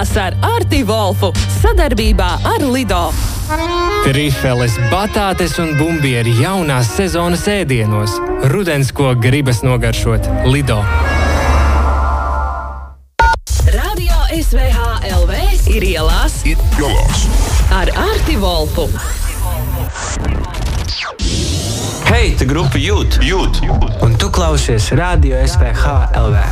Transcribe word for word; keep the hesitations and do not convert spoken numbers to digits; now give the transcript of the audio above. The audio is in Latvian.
Saldējās ar Arti Volfu sadarbībā ar Lido. Trifeles, batātes un bumbieri jaunās sezonas ēdienos. Rudens, ko gribas nogaršot. Lido. Radio S V H L V ir ielās. Ir ielās. Ar Arti Volfu. Hei, te grupa jūt, jūt. Un tu klausies Radio S V H L V.